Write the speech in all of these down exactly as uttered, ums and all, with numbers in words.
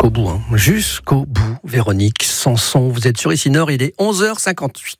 jusqu'au bout, hein. Jusqu'au bout. Véronique Sanson, vous êtes sur Ici Nord, il est onze heures cinquante-huit.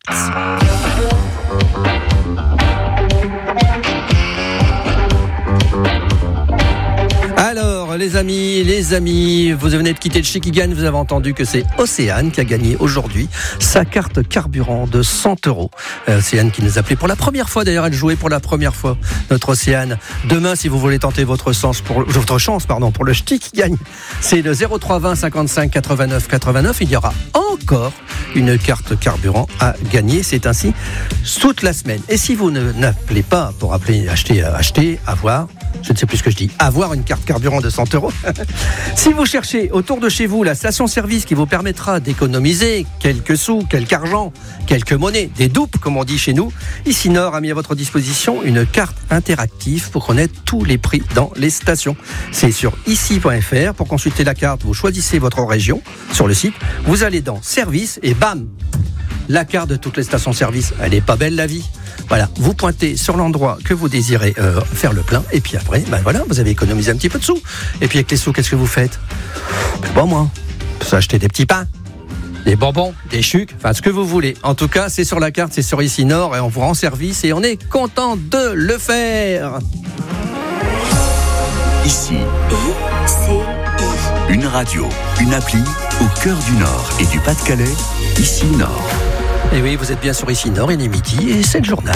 Alors, les amis, les amis, vous venez de quitter le Chic qui gagne. Vous avez entendu que c'est Océane qui a gagné aujourd'hui sa carte carburant de cent euros. Euh, Océane qui nous appelait pour la première fois. D'ailleurs, elle jouait pour la première fois, notre Océane. Demain, si vous voulez tenter votre chance pour, votre chance, pardon, pour le Chic qui gagne, c'est le zéro trois vingt cinquante-cinq quatre-vingt-neuf quatre-vingt-neuf. Il y aura encore une carte carburant à gagner. C'est ainsi toute la semaine. Et si vous ne, n'appelez pas pour appeler, acheter, acheter, avoir, je ne sais plus ce que je dis, avoir une carte carburant de cent euros. Si vous cherchez autour de chez vous la station-service qui vous permettra d'économiser quelques sous, quelques argent, quelques monnaies, des dupes comme on dit chez nous, Ici Nord a mis à votre disposition une carte interactive pour connaître tous les prix dans les stations. C'est sur ici point f r. Pour consulter la carte, vous choisissez votre région sur le site, vous allez dans service et bam, la carte de toutes les stations-service. Elle est pas belle la vie. Voilà, vous pointez sur l'endroit que vous désirez euh, faire le plein et puis après, ben voilà, vous avez économisé un petit peu de sous. Et puis avec les sous, qu'est-ce que vous faites ? Je sais pas moi, vous achetez des petits pains, des bonbons, des chucs, enfin ce que vous voulez. En tout cas, c'est sur la carte, c'est sur Ici Nord et on vous rend service et on est content de le faire. Ici, une radio, une appli au cœur du Nord et du Pas-de-Calais, Ici Nord. Et oui, vous êtes bien sur Ici Nord, il est midi et c'est le journal.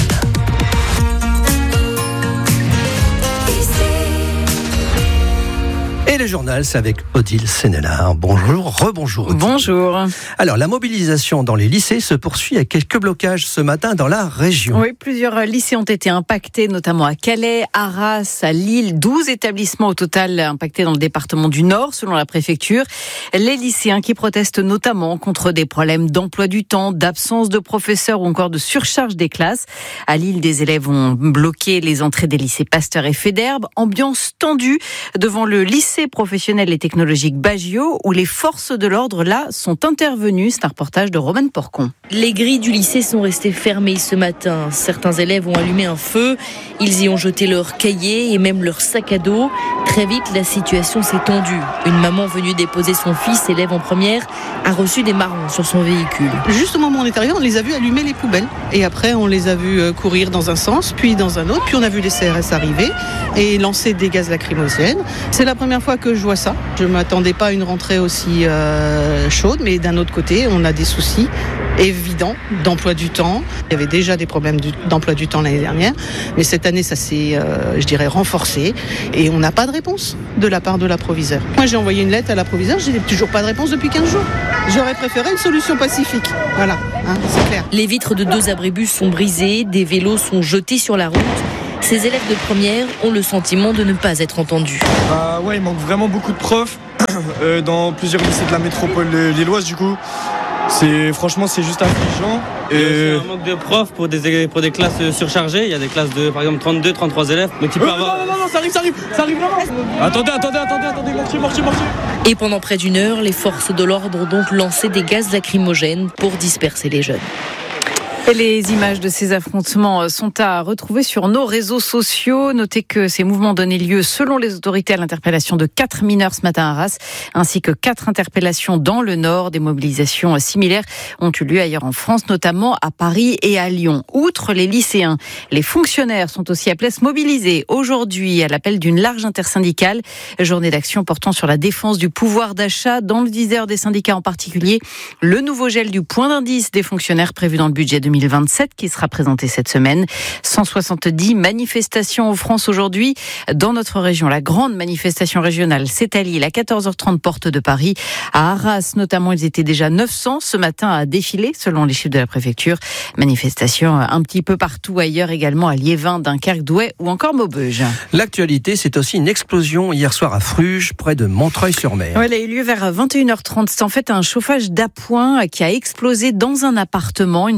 Et le journal, c'est avec Odile Sénélard. Bonjour, rebonjour Odile. Bonjour. Alors, la mobilisation dans les lycées se poursuit avec quelques blocages ce matin dans la région. Oui, plusieurs lycées ont été impactés, notamment à Calais, Arras, à Lille. douze établissements au total impactés dans le département du Nord, selon la préfecture. Les lycéens qui protestent notamment contre des problèmes d'emploi du temps, d'absence de professeurs ou encore de surcharge des classes. À Lille, des élèves ont bloqué les entrées des lycées Pasteur et Fédère. Ambiance tendue devant le lycée professionnel et technologique Baggio, où les forces de l'ordre, là, sont intervenues. C'est un reportage de Romane Porcon. Les grilles du lycée sont restées fermées ce matin. Certains élèves ont allumé un feu. Ils y ont jeté leurs cahiers et même leurs sacs à dos. Très vite, la situation s'est tendue. Une maman venue déposer son fils, élève en première, a reçu des marrons sur son véhicule. Juste au moment où on est arrivé, on les a vus allumer les poubelles. Et après, on les a vus courir dans un sens, puis dans un autre. Puis on a vu les C R S arriver et lancer des gaz lacrymogènes. C'est la première fois que je vois ça. Je ne m'attendais pas à une rentrée aussi euh, chaude, mais d'un autre côté, on a des soucis évidents d'emploi du temps. Il y avait déjà des problèmes d'emploi du temps l'année dernière, mais cette année, ça s'est, euh, je dirais, renforcé et on n'a pas de réponse de la part de l'approviseur. Moi, j'ai envoyé une lettre à l'approviseur, je n'ai toujours pas de réponse depuis quinze jours. J'aurais préféré une solution pacifique. Voilà, hein, c'est clair. Les vitres de deux abribus sont brisées, des vélos sont jetés sur la route. Ces élèves de première ont le sentiment de ne pas être entendus. Bah ouais, il manque vraiment beaucoup de profs euh, dans plusieurs lycées de la métropole lilloise du coup. C'est, franchement, c'est juste affligeant. Il y a aussi un manque de profs pour des, pour des classes surchargées. Il y a des classes de, par exemple, trente-deux, trente-trois élèves. Donc il peut euh, avoir... Non, non, non, ça arrive, ça arrive, ça arrive vraiment. Attendez, attendez, attendez, attendez, marchez, marchez, marchez. Et pendant près d'une heure, les forces de l'ordre ont donc lancé des gaz lacrymogènes pour disperser les jeunes. Et les images de ces affrontements sont à retrouver sur nos réseaux sociaux. Notez que ces mouvements donnaient lieu, selon les autorités, à l'interpellation de quatre mineurs ce matin à Arras, ainsi que quatre interpellations dans le Nord. Des mobilisations similaires ont eu lieu ailleurs en France, notamment à Paris et à Lyon. Outre les lycéens, les fonctionnaires sont aussi appelés à se mobiliser aujourd'hui à l'appel d'une large intersyndicale. Journée d'action portant sur la défense du pouvoir d'achat dans le viseur des syndicats, en particulier le nouveau gel du point d'indice des fonctionnaires prévu dans le budget deux mille vingt-sept qui sera présenté cette semaine. cent soixante-dix manifestations en France aujourd'hui. Dans notre région, la grande manifestation régionale, c'est à Lille, à quatorze heures trente, porte de Paris. À Arras, notamment, ils étaient déjà neuf cents ce matin à défiler, selon les chiffres de la préfecture. Manifestation un petit peu partout ailleurs, également à Liévin, Dunkerque, Douai ou encore Maubeuge. L'actualité, c'est aussi une explosion hier soir à Fruges, près de Montreuil-sur-Mer. Ouais, elle a eu lieu vers vingt et une heures trente. C'est en fait un chauffage d'appoint qui a explosé dans un appartement. Une femme de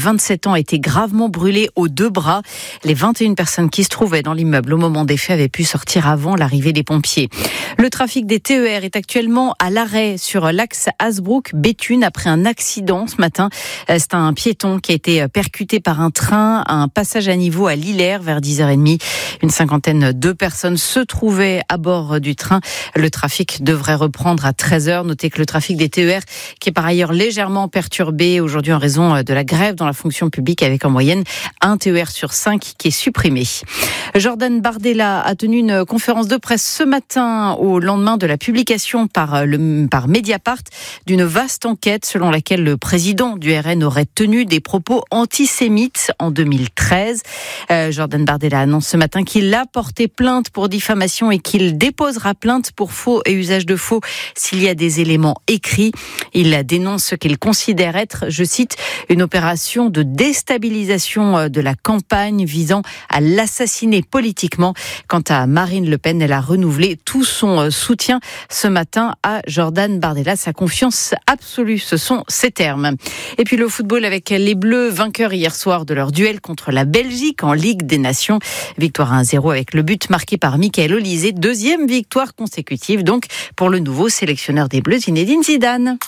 vingt-sept ans, a été gravement brûlé aux deux bras. Les vingt et une personnes qui se trouvaient dans l'immeuble au moment des faits avaient pu sortir avant l'arrivée des pompiers. Le trafic des T E R est actuellement à l'arrêt sur l'axe Hasbrook-Béthune après un accident ce matin. C'est un piéton qui a été percuté par un train à un passage à niveau à Lillers vers dix heures trente. Une cinquantaine de personnes se trouvaient à bord du train. Le trafic devrait reprendre à treize heures. Notez que le trafic des T E R, qui est par ailleurs légèrement perturbé aujourd'hui en raison de la grève dans la fonction publique, avec en moyenne un T E R sur cinq qui est supprimé. Jordan Bardella a tenu une conférence de presse ce matin au lendemain de la publication par, le, par Mediapart d'une vaste enquête selon laquelle le président du R N aurait tenu des propos antisémites en deux mille treize. Euh, Jordan Bardella annonce ce matin qu'il a porté plainte pour diffamation et qu'il déposera plainte pour faux et usage de faux s'il y a des éléments écrits. Il dénonce ce qu'il considère être, je cite, une opération de déstabilisation de la campagne visant à l'assassiner politiquement. Quant à Marine Le Pen, elle a renouvelé tout son soutien ce matin à Jordan Bardella. Sa confiance absolue, ce sont ses termes. Et puis le football avec les Bleus, vainqueurs hier soir de leur duel contre la Belgique en Ligue des Nations. Victoire un zéro avec le but marqué par Michael Olise. Deuxième victoire consécutive donc pour le nouveau sélectionneur des Bleus, Zinedine Zidane.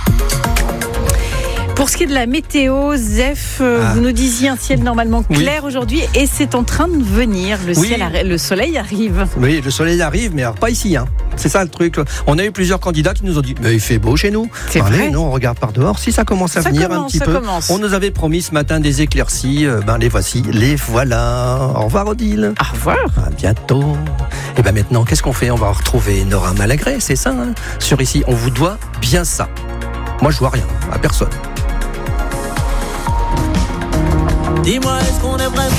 Pour ce qui est de la météo, Zef, ah. vous nous disiez un ciel normalement clair oui. aujourd'hui et c'est en train de venir. Le, oui. ciel, le soleil arrive. Oui, le soleil arrive, mais alors pas ici. Hein. C'est ça le truc. On a eu plusieurs candidats qui nous ont dit mais il fait beau chez nous. C'est Allez, vrai. Nous, on regarde par dehors. Si ça commence à ça venir commence, un petit ça peu. Commence. On nous avait promis ce matin des éclaircies. Euh, ben les voici, les voilà. Au revoir Odile. Au revoir. À bientôt. Et ben maintenant, qu'est-ce qu'on fait? On va retrouver Nora Malagré, c'est ça. Hein, sur ici, on vous doit bien ça. Moi, je vois rien, à personne. Dis-moi, est-ce qu'on est vraiment...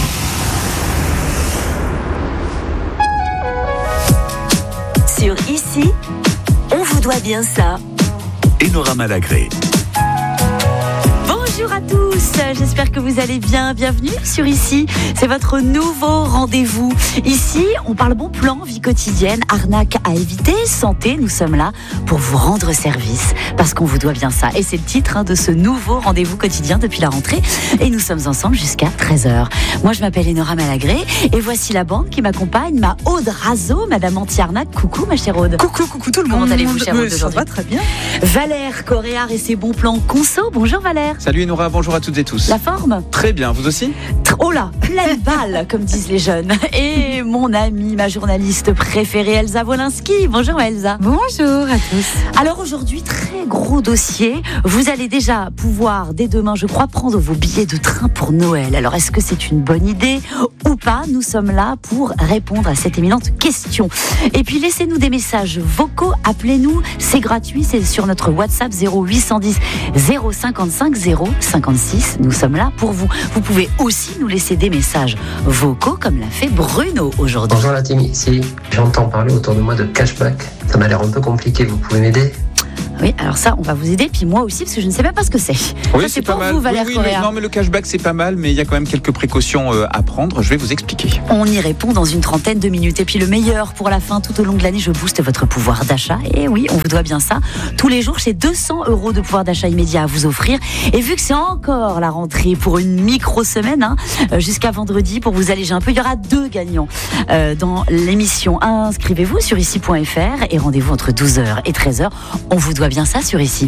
Sur Ici, on vous doit bien ça. Et Nora Malagré. Bonjour à tous, j'espère que vous allez bien. Bienvenue sur Ici, c'est votre nouveau rendez-vous. Ici, on parle bon plan, vie quotidienne, arnaque à éviter, santé. Nous sommes là pour vous rendre service parce qu'on vous doit bien ça. Et c'est le titre hein, de ce nouveau rendez-vous quotidien depuis la rentrée. Et nous sommes ensemble jusqu'à treize heures. Moi, je m'appelle Nora Malagré et voici la bande qui m'accompagne, ma Aude Razo, Madame Anti-Arnaque. Coucou ma chère Aude. Coucou, coucou tout le monde. Comment allez-vous, chère Aude, Ça va très bien. Valère Coréard et ses bons plans conso. Bonjour Valère. Salut Nora, bonjour à toutes et tous. La forme? Très bien, vous aussi? Oh là, pleine balle, comme disent les jeunes. Et mon amie, ma journaliste préférée, Elsa Wolinski. Bonjour Elsa. Bonjour à tous. Alors aujourd'hui, très gros dossier. Vous allez déjà pouvoir, dès demain, je crois, prendre vos billets de train pour Noël. Alors est-ce que c'est une bonne idée ou pas? Nous sommes là pour répondre à cette éminente question. Et puis laissez-nous des messages vocaux, appelez-nous, c'est gratuit, c'est sur notre WhatsApp zéro huit cent dix zéro cinquante-cinq zéro cinquante-six. Nous sommes là pour vous. Vous pouvez aussi nous laisser des messages vocaux comme l'a fait Bruno aujourd'hui. Bonjour la team, ici j'entends parler autour de moi de cashback. Ça m'a l'air un peu compliqué, vous pouvez m'aider? Oui, alors ça, on va vous aider, puis moi aussi, parce que je ne sais même pas ce que c'est. Oui, ça, c'est pas pour mal. Vous, Valère oui, oui, le, non, mais le cashback, c'est pas mal, mais il y a quand même quelques précautions euh, à prendre. Je vais vous expliquer. On y répond dans une trentaine de minutes. Et puis le meilleur pour la fin, tout au long de l'année, je booste votre pouvoir d'achat. Et oui, on vous doit bien ça. Tous les jours, j'ai deux cents euros de pouvoir d'achat immédiat à vous offrir. Et vu que c'est encore la rentrée pour une micro-semaine, hein, jusqu'à vendredi, pour vous alléger un peu, il y aura deux gagnants euh, dans l'émission. Inscrivez-vous sur ici point f r et rendez-vous entre douze heures et treize heures. On vous doit bien ça sur Ici.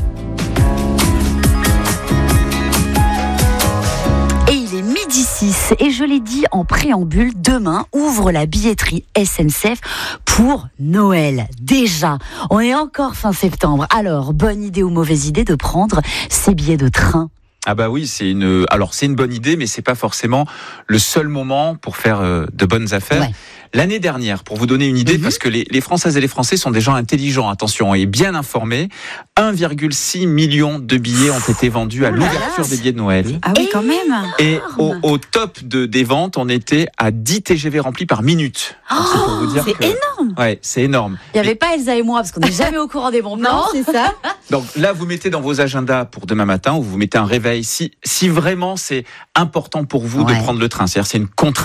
Et il est midi six et je l'ai dit en préambule, demain ouvre la billetterie S N C F pour Noël. Déjà, on est encore fin septembre. Alors, bonne idée ou mauvaise idée de prendre ces billets de train? Ah bah oui, c'est une. Alors c'est une bonne idée, mais c'est pas forcément le seul moment pour faire euh, de bonnes affaires. Ouais. L'année dernière, pour vous donner une idée, mmh. parce que les, les Françaises et les Français sont des gens intelligents, attention, et bien informés, un virgule six million de billets ont été vendus à l'ouverture des billets de Noël. Ah oui, quand même. Et au, au top de, des ventes, on était à dix T G V remplis par minute. Oh, c'est pour vous dire c'est que, énorme. Ouais, c'est énorme. Il n'y avait et... pas Elsa et moi, parce qu'on n'est jamais au courant des bons plans. Non, c'est ça. Donc là, vous mettez dans vos agendas pour demain matin, ou vous mettez un réveil, si, si vraiment c'est important pour vous ouais. de prendre le train, c'est-à-dire c'est une contrainte.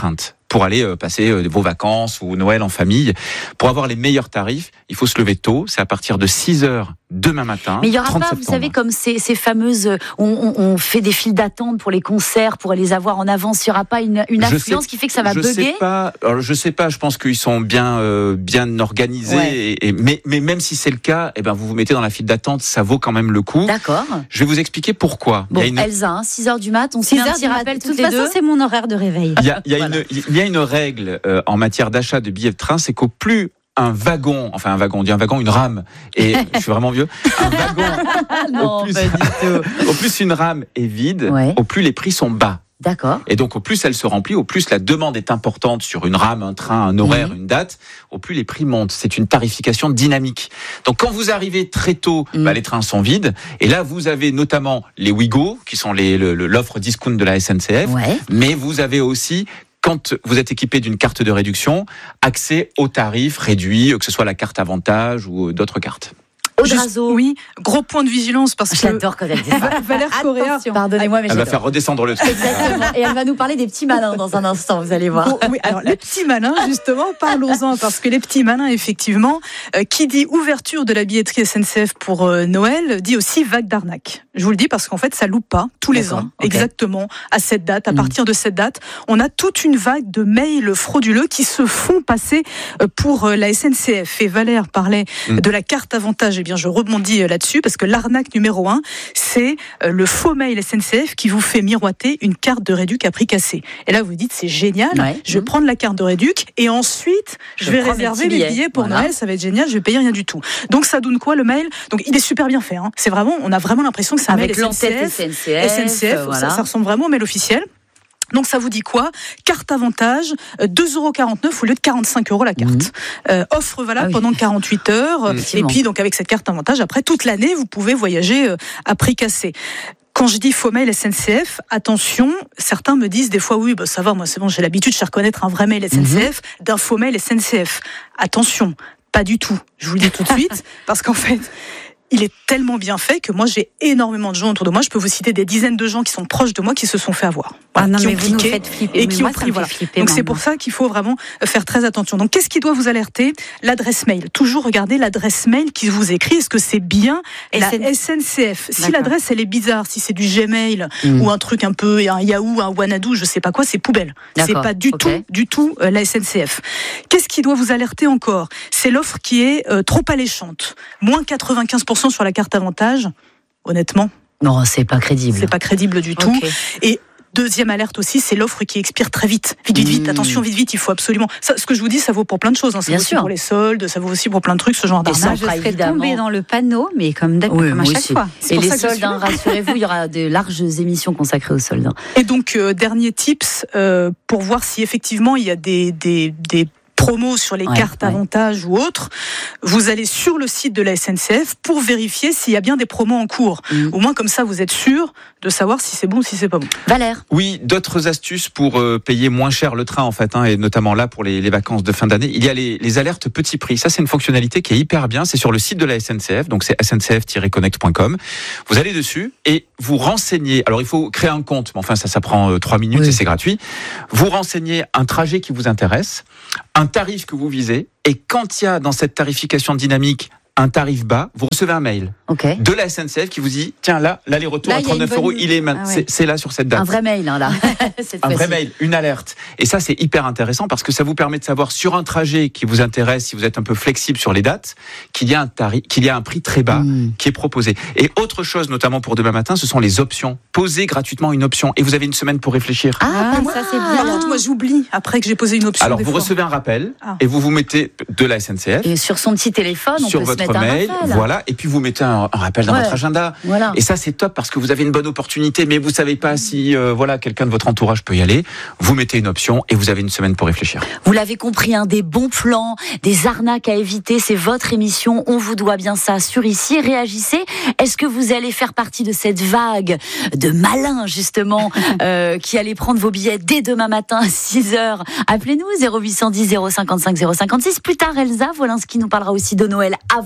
pour aller euh, passer euh, vos vacances ou Noël en famille. Pour avoir les meilleurs tarifs, il faut se lever tôt. C'est à partir de six heures demain matin. Mais il y aura pas, septembre. Vous savez, comme ces, ces fameuses, on, on, on fait des files d'attente pour les concerts, pour les avoir en avance. Il n'y aura pas une, une influence sais, qui fait que ça va je bugger. Sais pas, alors je sais pas. Je pense qu'ils sont bien, euh, bien organisés. Ouais. Et, et, mais, mais même si c'est le cas, eh ben vous vous mettez dans la file d'attente. Ça vaut quand même le coup. D'accord. Je vais vous expliquer pourquoi. Bon, il y a une... Elsa, hein, six heures du mat, on se fait un petit rappel toutes les deux. De toute façon, c'est mon horaire de réveil. Il y a, il y a Voilà. une, il y a une règle euh, en matière d'achat de billets de train, c'est qu'au plus un wagon, enfin un wagon, on dit un wagon, une rame, et je suis vraiment vieux, un wagon, non, au, plus, pas du tout. au plus une rame est vide, Ouais. au plus les prix sont bas. D'accord. Et donc, au plus elle se remplit, au plus la demande est importante sur une rame, un train, un horaire, mmh. une date, au plus les prix montent. C'est une tarification dynamique. Donc, quand vous arrivez très tôt, mmh. bah, les trains sont vides. Et là, vous avez notamment les Ouigo, qui sont les, le, l'offre discount de la S N C F. Ouais. Mais vous avez aussi, quand vous êtes équipé d'une carte de réduction, accès aux tarifs réduits, que ce soit la carte avantage ou d'autres cartes. Juste, oui, gros point de vigilance parce que j'adore quand elle dit ça. Valère Correa, pardonnez-moi, mais elle j'adore. va faire redescendre le truc. Exactement. Et elle va nous parler des petits malins dans un instant, vous allez voir. Oh, oui, alors les petits malins, justement, parlons-en parce que les petits malins, effectivement, euh, qui dit ouverture de la billetterie S N C F pour euh, Noël, dit aussi vague d'arnaque. Je vous le dis parce qu'en fait, ça loupe pas tous les D'accord, ans, okay. exactement à cette date. À mmh. partir de cette date, on a toute une vague de mails frauduleux qui se font passer pour la S N C F. Et Valère parlait mmh. de la carte avantage. Eh bien, je rebondis là-dessus parce que l'arnaque numéro un, c'est le faux mail S N C F qui vous fait miroiter une carte de réduc à prix cassé. Et là, vous dites, c'est génial, ouais. je vais mmh. prendre la carte de réduc et ensuite, je, je vais réserver mes billets, billets pour voilà. Noël, ça va être génial, je vais payer rien du tout. Donc, ça donne quoi le mail ? Donc, il est super bien fait. Hein. C'est vraiment, on a vraiment l'impression que c'est un Avec mail S N C F. S N C F, S N C F euh, voilà. ça, ça ressemble vraiment au mail officiel. Donc ça vous dit quoi ? Carte avantage, deux euros quarante-neuf au lieu de quarante-cinq euros la carte. Mmh. Euh, offre valable ah oui. pendant quarante-huit heures. Mmh. Et puis donc avec cette carte avantage, après toute l'année, vous pouvez voyager euh, à prix cassé. Quand je dis faux mail S N C F, attention, certains me disent des fois oui, bah ça va, moi c'est bon, j'ai l'habitude, je sais reconnaître un vrai mail S N C F mmh. d'un faux mail S N C F. Attention, pas du tout. Je vous le dis tout de suite, parce qu'en fait, il est tellement bien fait que moi j'ai énormément de gens autour de moi. Je peux vous citer des dizaines de gens qui sont proches de moi qui se sont fait avoir, voilà, ah non, qui mais ont vous cliqué nous faites flipper, et qui moi, ont pris. Voilà. Flipper, donc c'est pour ça qu'il faut vraiment faire très attention. Donc qu'est-ce qui doit vous alerter ? L'adresse mail. Toujours regarder l'adresse mail qui vous écrit. Est-ce que c'est bien la S N C F ? Si D'accord. l'adresse elle est bizarre, si c'est du Gmail mmh. ou un truc un peu un Yahoo, un Wanadoo, je sais pas quoi, c'est poubelle. D'accord. C'est pas du okay. tout, du tout euh, la S N C F. Qu'est-ce qui doit vous alerter encore ? C'est l'offre qui est euh, trop alléchante. Moins quatre-vingt-quinze pour cent sur la carte avantage. Honnêtement, non, c'est pas crédible. C'est pas crédible du tout. Okay. Et deuxième alerte aussi, c'est l'offre qui expire très vite. Vite, vite, vite. Mmh. Attention, vite, vite. Il faut absolument. Ça, ce que je vous dis, ça vaut pour plein de choses. Hein. Ça Bien vaut sûr. Aussi pour les soldes, ça vaut aussi pour plein de trucs, ce genre d'arnaque. Je serais évidemment tombée dans le panneau, mais comme, oui, comme à chaque aussi. fois. C'est Et les soldes, hein, rassurez-vous, il y aura de larges émissions consacrées aux soldes. Et donc, euh, dernier tips euh, pour voir si effectivement il y a des des des promos sur les ouais, cartes ouais. avantages ou autres, vous allez sur le site de la S N C F pour vérifier s'il y a bien des promos en cours. Mmh. Au moins comme ça, vous êtes sûr de savoir si c'est bon ou si c'est pas bon. Valère ? Oui, d'autres astuces pour euh, payer moins cher le train en fait, hein, et notamment là pour les, les vacances de fin d'année. Il y a les, les alertes petit prix. Ça, c'est une fonctionnalité qui est hyper bien. C'est sur le site de la S N C F, donc c'est s n c f tiret connect point com. Vous allez dessus et vous renseignez. Alors, il faut créer un compte, mais enfin ça, ça prend euh, trois minutes oui. et c'est gratuit. Vous renseignez un trajet qui vous intéresse, un tarif que vous visez, et quand il y a dans cette tarification dynamique un tarif bas, vous recevez un mail okay. de la S N C F qui vous dit tiens là l'aller-retour là, à trente-neuf euros, il est, ah, ouais. c'est, c'est là sur cette date. Un vrai mail hein, là. un vrai mail, une alerte. Et ça c'est hyper intéressant parce que ça vous permet de savoir sur un trajet qui vous intéresse, si vous êtes un peu flexible sur les dates, qu'il y a un tarif, qu'il y a un prix très bas mmh. qui est proposé. Et autre chose notamment pour demain matin, ce sont les options. Posez gratuitement une option et vous avez une semaine pour réfléchir. Ah, ah ça c'est bien. Par contre, moi j'oublie après que j'ai posé une option. Alors vous fois. recevez un rappel ah. et vous vous mettez de la S N C F. Et sur son petit téléphone, on sur peut votre se mettre mail, un rappel. Voilà, et puis vous mettez un, un rappel dans ouais. votre agenda. Voilà. Et ça c'est top parce que vous avez une bonne opportunité, mais vous savez pas si euh, voilà quelqu'un de votre entourage peut y aller. Vous mettez une option et vous avez une semaine pour réfléchir. Vous l'avez compris, hein, des bons plans, des arnaques à éviter. C'est votre émission. On vous doit bien ça sur ici. Réagissez. Est-ce que vous allez faire partie de cette vague de malins justement euh, qui allez prendre vos billets dès demain matin à six heures? Appelez-nous zéro huit cent dix zéro cinquante-cinq zéro cinquante-six. Plus tard, Elsa Wolinski nous parlera aussi de Noël avant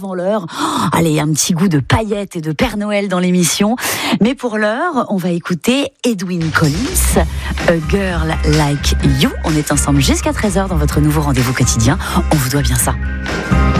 avant l'heure. Oh, allez, un petit goût de paillettes et de Père Noël dans l'émission. Mais pour l'heure, on va écouter Edwyn Collins, A Girl Like You. On est ensemble jusqu'à treize heures dans votre nouveau rendez-vous quotidien. On vous doit bien ça.